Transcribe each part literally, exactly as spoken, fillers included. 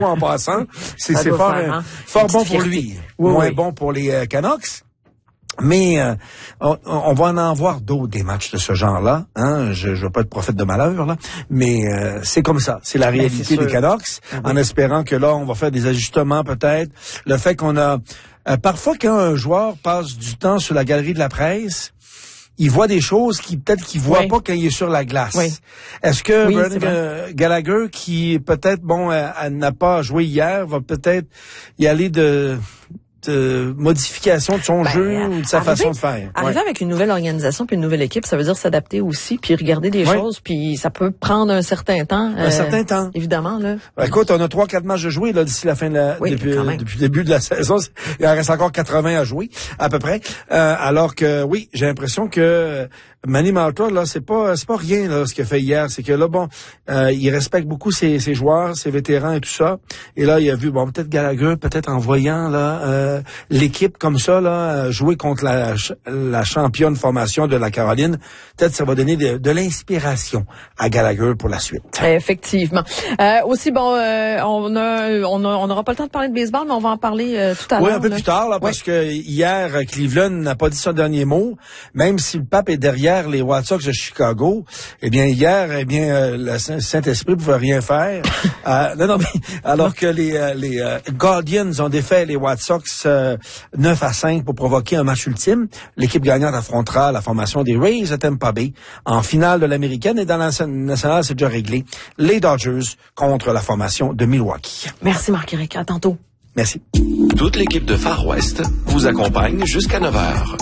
en passant. C'est, c'est doit fort, faire, euh, hein? fort bon fierté. pour lui. Oui, Moins oui. bon pour les euh, Canucks. Mais euh, on, on va en voir d'autres des matchs de ce genre-là. Hein? Je ne veux pas être prophète de malheur, là, mais euh, c'est comme ça. C'est la réalité ben, c'est des Canucks. Oui. En espérant que là, on va faire des ajustements peut-être. Le fait qu'on a... Euh, parfois, quand un joueur passe du temps sur la galerie de la presse, il voit des choses qui peut-être qu'il voit oui. pas quand il est sur la glace. Oui. Est-ce que oui, Brendan euh, Gallagher, qui peut-être, bon, euh, n'a pas joué hier, va peut-être y aller de... de modification de son ben, jeu ou de sa arriver, façon de faire. Arriver ouais. avec une nouvelle organisation puis une nouvelle équipe, ça veut dire s'adapter aussi puis regarder des ouais. choses puis ça peut prendre un certain temps. Un euh, certain temps. Évidemment, là. Ben, écoute, on a trois, quatre matchs à jouer, là, d'ici la fin de la, oui, depuis, depuis le début de la saison. Il en reste encore quatre-vingts à jouer, à peu près. Euh, alors que, oui, j'ai l'impression que Manny Malta, là, c'est pas, c'est pas rien, là, ce qu'il a fait hier. C'est que là, bon, euh, il respecte beaucoup ses, ses joueurs, ses vétérans et tout ça. Et là, il a vu, bon, peut-être Gallagher, peut-être en voyant, là, euh, l'équipe comme ça, là, jouer contre la, la championne formation de la Caroline, peut-être ça va donner de, de l'inspiration à Gallagher pour la suite. Effectivement. Euh, aussi, bon, euh, on a, on a, on n'aura pas le temps de parler de baseball, mais on va en parler euh, tout à l'heure. Oui, un peu là. plus tard, là, parce oui. que hier, Cleveland n'a pas dit son dernier mot, même si le pape est derrière les White Sox de Chicago. Eh bien, hier, eh bien, euh, le Saint-Esprit pouvait rien faire. euh, non, non, mais alors que les, euh, les euh, Guardians ont défait les White Sox euh, neuf à cinq pour provoquer un match ultime, l'équipe gagnante affrontera la formation des Rays de Tampa Bay en finale de l'Américaine, et dans la nationale, c'est déjà réglé. Les Dodgers contre la formation de Milwaukee. Merci Marc-Éric. À tantôt. Merci. Toute l'équipe de Far West vous accompagne jusqu'à neuf heures.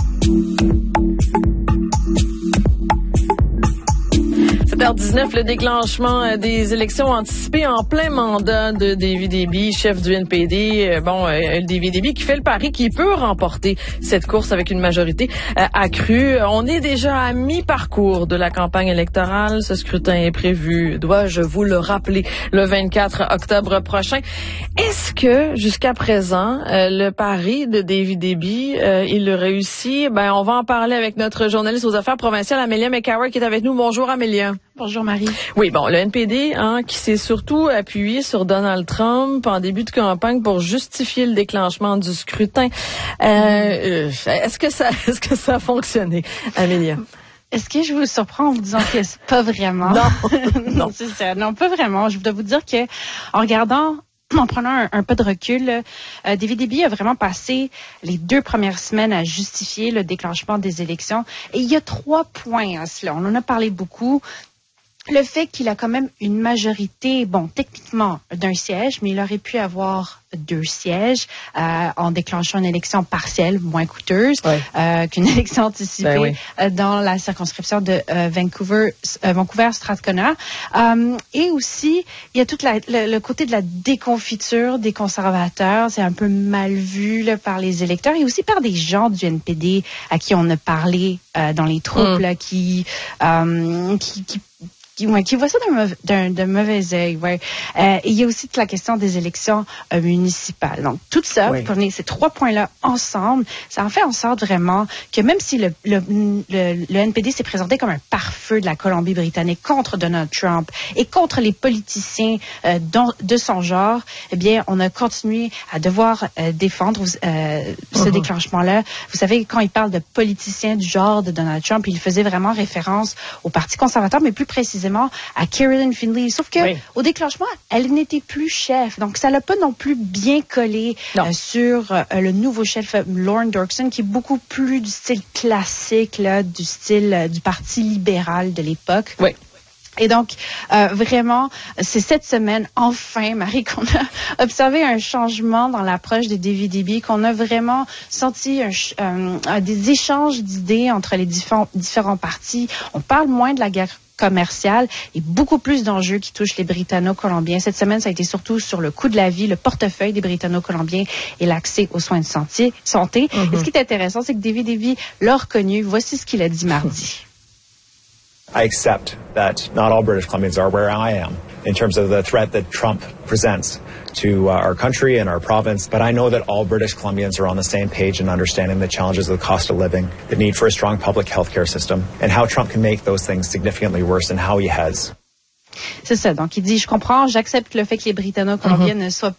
sept heures dix-neuf, le déclenchement des élections anticipées en plein mandat de David Eby, chef du N P D. Bon, euh, David Eby qui fait le pari qu'il peut remporter cette course avec une majorité euh, accrue. On est déjà à mi-parcours de la campagne électorale. Ce scrutin est prévu, dois-je vous le rappeler, le vingt-quatre octobre prochain. Est-ce que, jusqu'à présent, euh, le pari de David Eby, euh, il le réussit? Ben, on va en parler avec notre journaliste aux affaires provinciales, Amélia McCarroll, qui est avec nous. Bonjour, Amélia. Bonjour Marie. Oui, bon, le N P D, hein, qui s'est surtout appuyé sur Donald Trump en début de campagne pour justifier le déclenchement du scrutin. Euh, euh, est-ce que ça, est-ce que ça a fonctionné, Amélia? Est-ce que je vous surprends en vous disant que c'est pas vraiment? Non, non, c'est ça. Non, pas vraiment. Je dois vous dire que en regardant En prenant un, un peu de recul, euh, David Eby a vraiment passé les deux premières semaines à justifier le déclenchement des élections. Et il y a trois points à cela. On en a parlé beaucoup. Le fait qu'il a quand même une majorité, bon, techniquement d'un siège, mais il aurait pu avoir deux sièges euh, en déclenchant une élection partielle moins coûteuse ouais. euh, qu'une élection anticipée ben oui. euh, dans la circonscription de euh, Vancouver, euh, Vancouver-Strathcona. Euh, et aussi, il y a tout la, le, le côté de la déconfiture des conservateurs. C'est un peu mal vu là, par les électeurs et aussi par des gens du N P D à qui on a parlé euh, dans les troupes, mm. là, qui, euh, qui, qui Qui, ouais, qui voit ça d'un, mauvais, d'un, d'un mauvais œil. Ouais. Euh, et il y a aussi toute la question des élections euh, municipales. Donc, tout ça, oui. Prenez ces trois points-là ensemble, ça en fait en sorte vraiment que même si le, le, le, le N P D s'est présenté comme un pare-feu de la Colombie-Britannique contre Donald Trump et contre les politiciens euh, dans, de son genre, eh bien, on a continué à devoir euh, défendre euh, ce uh-huh. déclenchement-là. Vous savez, quand il parle de politiciens du genre de Donald Trump, il faisait vraiment référence au Parti conservateur, mais plus précisément à Carolyn Findlay. Sauf que oui. au déclenchement, elle n'était plus chef. Donc, ça l'a pas non plus bien collé euh, sur euh, le nouveau chef, euh, Lorne Dorkson, qui est beaucoup plus du style classique, là, du style euh, du Parti libéral de l'époque. Oui. Et donc, euh, vraiment, c'est cette semaine, enfin, Marie, qu'on a observé un changement dans l'approche de David Eby, qu'on a vraiment senti un, euh, des échanges d'idées entre les différents, différents partis. On parle moins de la guerre commerciale et beaucoup plus d'enjeux qui touchent les Britanno-Colombiens. Cette semaine, ça a été surtout sur le coût de la vie, le portefeuille des Britanno-Colombiens et l'accès aux soins de santé. santé. Mm-hmm. Et ce qui est intéressant, c'est que David Eby l'a reconnu. Voici ce qu'il a dit mardi. I accept that not all British Columbians are where I am in terms of the threat that Trump presents to uh, our country and our province, but I know that all British Columbians are on the same page in understanding the challenges of the cost of living, the need for a strong public health care system, and how Trump can make those things significantly worse and how he has. C'est ça. Donc, il dit, je comprends, j'accepte le fait que les Britanno-Colombiens mm-hmm. ne soient